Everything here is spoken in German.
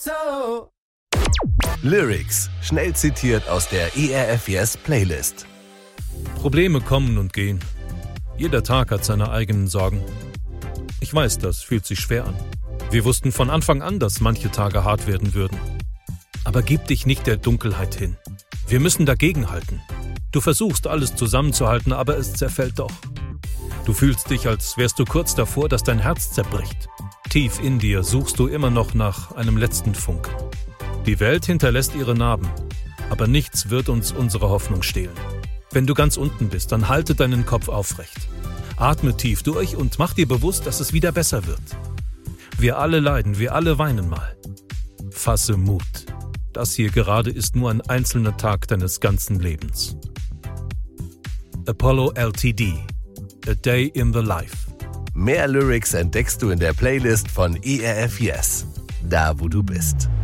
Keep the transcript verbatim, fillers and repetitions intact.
Lyrics, schnell zitiert aus der E R F Yes Playlist. Probleme kommen und gehen. Jeder Tag hat seine eigenen Sorgen. Ich weiß, das fühlt sich schwer an. Wir wussten von Anfang an, dass manche Tage hart werden würden. Aber gib dich nicht der Dunkelheit hin. Wir müssen dagegenhalten. Du versuchst, alles zusammenzuhalten, aber es zerfällt doch. Du fühlst dich, als wärst du kurz davor, dass dein Herz zerbricht. Tief in dir suchst du immer noch nach einem letzten Funken. Die Welt hinterlässt ihre Narben, aber nichts wird uns unsere Hoffnung stehlen. Wenn du ganz unten bist, dann halte deinen Kopf aufrecht. Atme tief durch und mach dir bewusst, dass es wieder besser wird. Wir alle leiden, wir alle weinen mal. Fasse Mut. Das hier gerade ist nur ein einzelner Tag deines ganzen Lebens. Apollo L T D. A Day in the Life. Mehr Lyrics entdeckst du in der Playlist von E R F Yes. Da, wo du bist.